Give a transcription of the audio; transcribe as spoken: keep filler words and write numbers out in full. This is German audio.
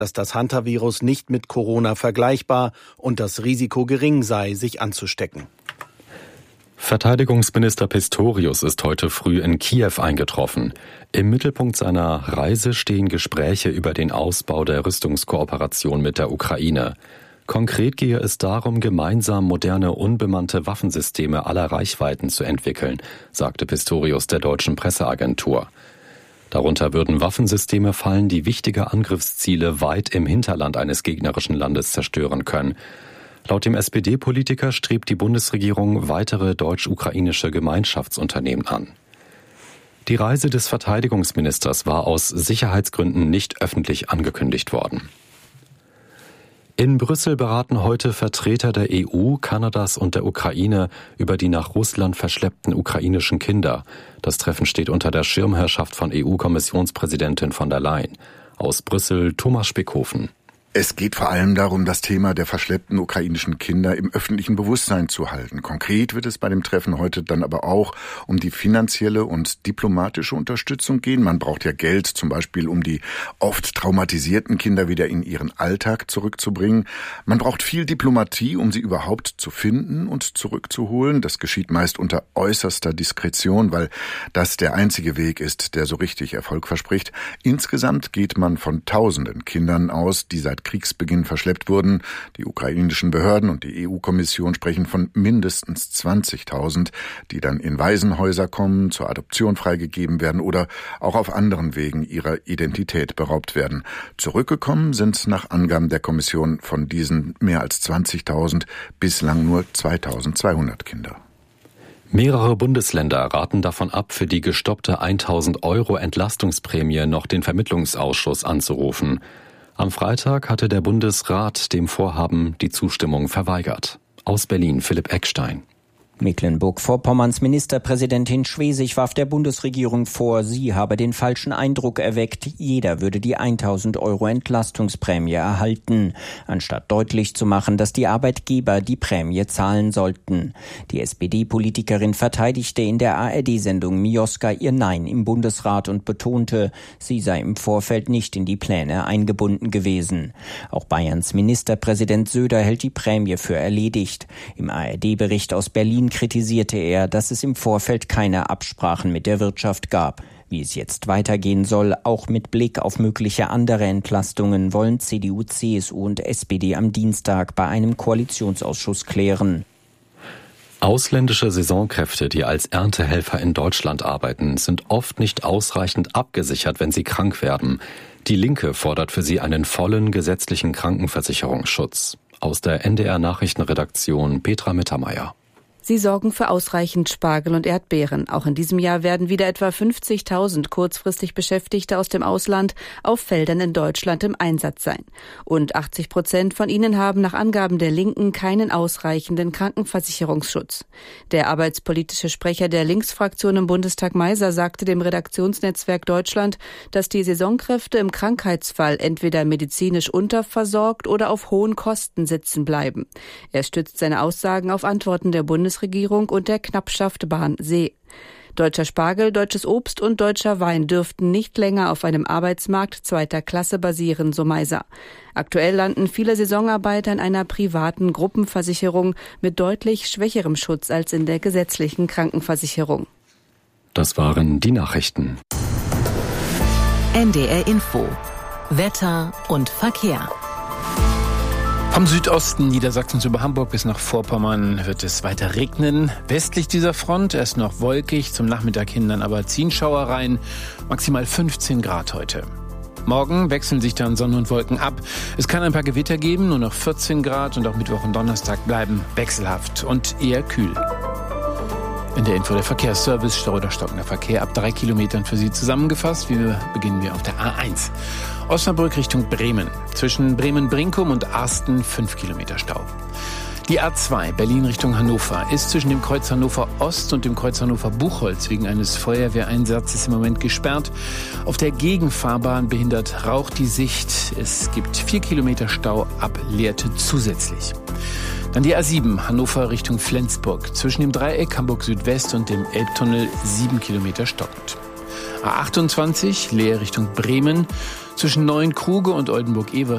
dass das Hantavirus nicht mit Corona vergleichbar und das Risiko gering sei, sich anzustecken. Verteidigungsminister Pistorius ist heute früh in Kiew eingetroffen. Im Mittelpunkt seiner Reise stehen Gespräche über den Ausbau der Rüstungskooperation mit der Ukraine. Konkret gehe es darum, gemeinsam moderne unbemannte Waffensysteme aller Reichweiten zu entwickeln, sagte Pistorius der deutschen Presseagentur. Darunter würden Waffensysteme fallen, die wichtige Angriffsziele weit im Hinterland eines gegnerischen Landes zerstören können. Laut dem S P D-Politiker strebt die Bundesregierung weitere deutsch-ukrainische Gemeinschaftsunternehmen an. Die Reise des Verteidigungsministers war aus Sicherheitsgründen nicht öffentlich angekündigt worden. In Brüssel beraten heute Vertreter der E U, Kanadas und der Ukraine über die nach Russland verschleppten ukrainischen Kinder. Das Treffen steht unter der Schirmherrschaft von E U-Kommissionspräsidentin von der Leyen. Aus Brüssel Thomas Spickhofen. Es geht vor allem darum, das Thema der verschleppten ukrainischen Kinder im öffentlichen Bewusstsein zu halten. Konkret wird es bei dem Treffen heute dann aber auch um die finanzielle und diplomatische Unterstützung gehen. Man braucht ja Geld, zum Beispiel um die oft traumatisierten Kinder wieder in ihren Alltag zurückzubringen. Man braucht viel Diplomatie, um sie überhaupt zu finden und zurückzuholen. Das geschieht meist unter äußerster Diskretion, weil das der einzige Weg ist, der so richtig Erfolg verspricht. Insgesamt geht man von tausenden Kindern aus, die seit Kriegsbeginn verschleppt wurden. Die ukrainischen Behörden und die E U-Kommission sprechen von mindestens zwanzigtausend, die dann in Waisenhäuser kommen, zur Adoption freigegeben werden oder auch auf anderen Wegen ihrer Identität beraubt werden. Zurückgekommen sind nach Angaben der Kommission von diesen mehr als zwanzigtausend bislang nur zweitausendzweihundert Kinder. Mehrere Bundesländer raten davon ab, für die gestoppte tausend Euro Entlastungsprämie noch den Vermittlungsausschuss anzurufen. Am Freitag hatte der Bundesrat dem Vorhaben die Zustimmung verweigert. Aus Berlin Philipp Eckstein. Mecklenburg-Vorpommerns Ministerpräsidentin Schwesig warf der Bundesregierung vor, sie habe den falschen Eindruck erweckt, jeder würde die tausend Euro Entlastungsprämie erhalten, anstatt deutlich zu machen, dass die Arbeitgeber die Prämie zahlen sollten. Die S P D-Politikerin verteidigte in der A R D-Sendung Mioska ihr Nein im Bundesrat und betonte, sie sei im Vorfeld nicht in die Pläne eingebunden gewesen. Auch Bayerns Ministerpräsident Söder hält die Prämie für erledigt. Im A R D-Bericht aus Berlin kritisierte er, dass es im Vorfeld keine Absprachen mit der Wirtschaft gab. Wie es jetzt weitergehen soll, auch mit Blick auf mögliche andere Entlastungen, wollen C D U, C S U und S P D am Dienstag bei einem Koalitionsausschuss klären. Ausländische Saisonkräfte, die als Erntehelfer in Deutschland arbeiten, sind oft nicht ausreichend abgesichert, wenn sie krank werden. Die Linke fordert für sie einen vollen gesetzlichen Krankenversicherungsschutz. Aus der N D R-Nachrichtenredaktion Petra Mittermeier. Sie sorgen für ausreichend Spargel und Erdbeeren. Auch in diesem Jahr werden wieder etwa fünfzigtausend kurzfristig Beschäftigte aus dem Ausland auf Feldern in Deutschland im Einsatz sein. Und achtzig Prozent von ihnen haben nach Angaben der Linken keinen ausreichenden Krankenversicherungsschutz. Der arbeitspolitische Sprecher der Linksfraktion im Bundestag Meiser sagte dem Redaktionsnetzwerk Deutschland, dass die Saisonkräfte im Krankheitsfall entweder medizinisch unterversorgt oder auf hohen Kosten sitzen bleiben. Er stützt seine Aussagen auf Antworten der Bundesregierung und der Knappschaft Bahn-See. Deutscher Spargel, deutsches Obst und deutscher Wein dürften nicht länger auf einem Arbeitsmarkt zweiter Klasse basieren, so Meiser. Aktuell landen viele Saisonarbeiter in einer privaten Gruppenversicherung mit deutlich schwächerem Schutz als in der gesetzlichen Krankenversicherung. Das waren die Nachrichten. N D R Info. Wetter und Verkehr. Vom Südosten Niedersachsens über Hamburg bis nach Vorpommern wird es weiter regnen. Westlich dieser Front erst noch wolkig, zum Nachmittag hin dann aber ziehen Schauer rein. Maximal fünfzehn Grad heute. Morgen wechseln sich dann Sonne und Wolken ab. Es kann ein paar Gewitter geben, nur noch vierzehn Grad und auch Mittwoch und Donnerstag bleiben wechselhaft und eher kühl. In der Info der Verkehrsservice, Stau oder stockender Verkehr ab drei Kilometern für Sie zusammengefasst. Wir beginnen wir auf der A eins. Osnabrück Richtung Bremen. Zwischen Bremen-Brinkum und Arsten fünf Kilometer Stau. Die A zwei Berlin Richtung Hannover ist zwischen dem Kreuz Hannover Ost und dem Kreuz Hannover Buchholz wegen eines Feuerwehreinsatzes im Moment gesperrt. Auf der Gegenfahrbahn behindert Rauch die Sicht. Es gibt vier Kilometer Stau ab Lehrte zusätzlich. Dann die A sieben Hannover Richtung Flensburg. Zwischen dem Dreieck Hamburg Südwest und dem Elbtunnel sieben Kilometer stockend. A achtundzwanzig Leer Richtung Bremen. Zwischen Neuenkruge und Oldenburg-Evering